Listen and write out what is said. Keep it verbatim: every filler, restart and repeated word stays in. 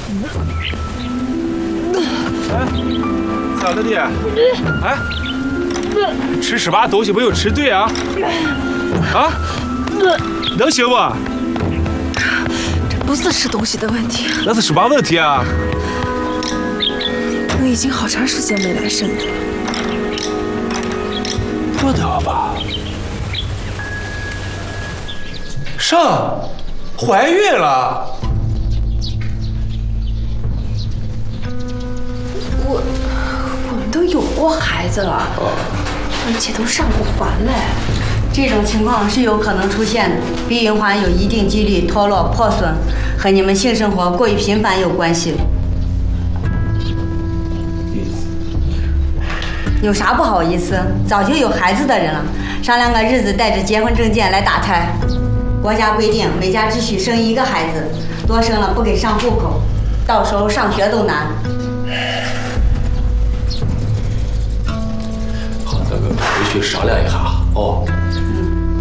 哎，咋了的？哎，吃什么东西没有吃对啊？啊？能行不？ 这不是吃东西的问题， 那是什么问题啊？ 我已经好长时间没来深圳了。 不得吧？上，怀孕了？ 我我们都有过孩子了，而且都上过环嘞。 这种情况是有可能出现的，避孕环有一定几率脱落破损，和你们性生活过于频繁有关系。有啥不好意思？早就有孩子的人了，商量个日子，带着结婚证件来打胎。国家规定，每家只许生一个孩子，多生了不给上户口，到时候上学都难。 好，咱们回去商量一下哦。 嗯。